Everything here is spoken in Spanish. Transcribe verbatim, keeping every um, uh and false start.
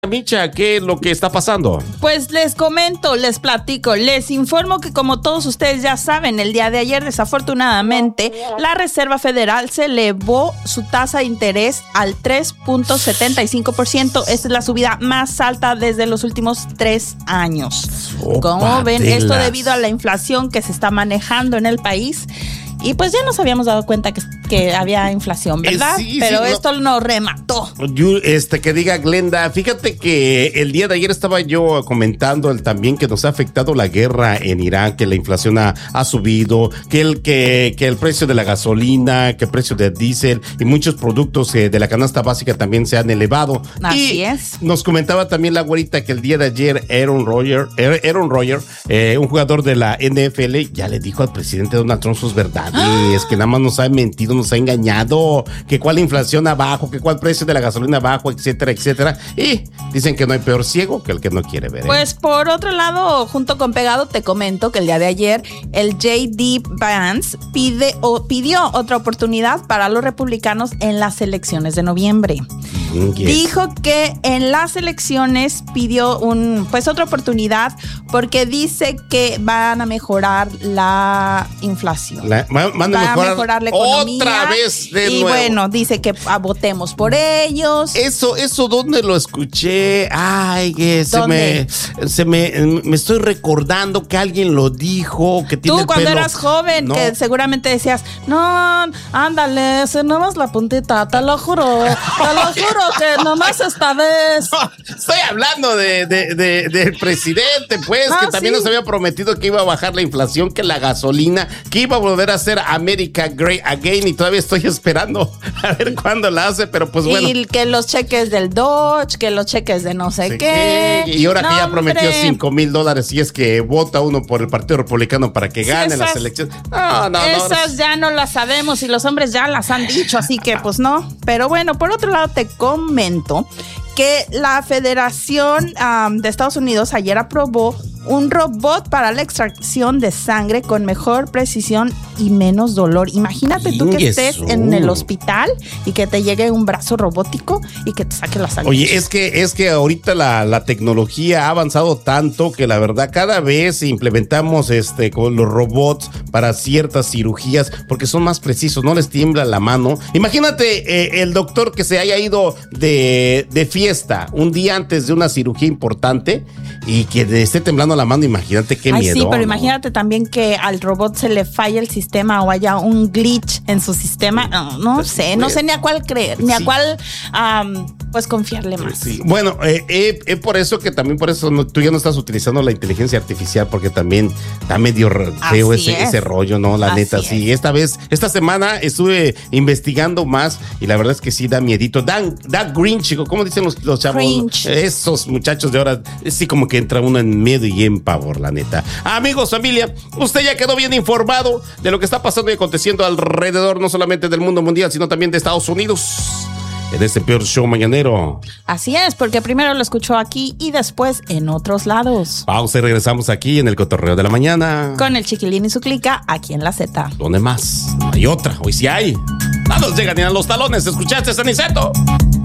Micha, ¿qué es lo que está pasando? Pues les comento, les platico, les informo que como todos ustedes ya saben, el día de ayer desafortunadamente la Reserva Federal se elevó su tasa de interés al tres punto setenta y cinco por ciento. Esta es la subida más alta desde los últimos tres años. Como ven, esto debido a la inflación que se está manejando en el país. Y pues ya nos habíamos dado cuenta que, que había inflación, ¿verdad? Eh, sí, Pero sí, esto no. nos remató. Yo, este, que diga Glenda, fíjate que el día de ayer estaba yo comentando el, también que nos ha afectado la guerra en Irán, que la inflación ha, ha subido, que el, que, que el precio de la gasolina, que el precio del diésel y muchos productos eh, de la canasta básica también se han elevado. Así y es. Nos comentaba también la güerita que el día de ayer Aaron Rodgers, Aaron Rodgers, eh, un jugador de la N F L, ya le dijo al presidente Donald Trump sus verdades. Es que nada más nos ha mentido, nos ha engañado, que cuál inflación abajo, que cuál precio de la gasolina abajo, etcétera, etcétera. Y dicen que no hay peor ciego que el que no quiere ver. ¿eh? Pues por otro lado, junto con Pegado, te comento que el día de ayer el J D Vance pide, o, pidió otra oportunidad para los republicanos en las elecciones de noviembre. Yes. Dijo que en las elecciones pidió un, pues otra oportunidad porque dice que van a mejorar la inflación. La, van, van, a, mejorar a mejorar la economía. Otra vez de y nuevo. bueno, dice que ah, votemos por ellos. Eso, eso, ¿dónde lo escuché? Ay, que se me, se me, me estoy recordando que alguien lo dijo, que tiene Tú el cuando pelo, eras joven, no. que seguramente decías, no, ándale, se nomás la puntita, te lo juro, te lo juro que nomás esta vez. No, estoy hablando de, de, de, del presidente, pues, ah, que también sí. nos había prometido que iba a bajar la inflación, que la gasolina, que iba a volver a ser America Great Again, y todavía estoy esperando a ver cuándo la hace, pero pues bueno. Y que los cheques del Dodge, que los cheques de no sé sí, qué. Y ahora no, que ya prometió hombre. cinco mil dólares y es que vota uno por el Partido Republicano para que gane sí, esas, las elecciones. No, no, esas no. ya no las sabemos y los hombres ya las han dicho, así que pues no. Pero bueno, por otro lado te comento que la Federación um, de Estados Unidos ayer aprobó un robot para la extracción de sangre con mejor precisión y menos dolor. Imagínate tú que estés en el hospital y que te llegue un brazo robótico y que te saque la sangre. Oye, es que, es que ahorita la, la tecnología ha avanzado tanto que la verdad cada vez implementamos este con los robots para ciertas cirugías porque son más precisos, no les tiembla la mano. Imagínate eh, el doctor que se haya ido de, de fiesta un día antes de una cirugía importante y que le esté temblando la mano, imagínate qué Ay, miedo. sí, pero ¿no? imagínate también que al robot se le falle el sistema o haya un glitch en su sistema. No, no pues sé, no sé ni a cuál creer, sí. ni a cuál um, pues confiarle más. Sí. Bueno, eh, eh, eh, por eso que también por eso no, tú ya no estás utilizando la inteligencia artificial porque también está medio feo ese, ese rollo, ¿no? La Así neta, es. sí. Esta vez, esta semana estuve investigando más y la verdad es que sí da miedito. Dan, da green, chico, ¿cómo dicen los, los chavos? Cringe. Esos muchachos de ahora, sí como que entra uno en miedo y en pavor, la neta. Amigos, familia, usted ya quedó bien informado de lo que está pasando y aconteciendo alrededor, no solamente del mundo mundial, sino también de Estados Unidos. En este peor show mañanero. Así es, porque primero lo escuchó aquí y después en otros lados. Pausa y regresamos aquí en el Cotorreo de la Mañana. Con el Chiquilín y su clica aquí en la Z. ¿Dónde más? No hay otra, hoy sí hay. No nos llegan ni a los talones, ¿escuchaste, Saniceto?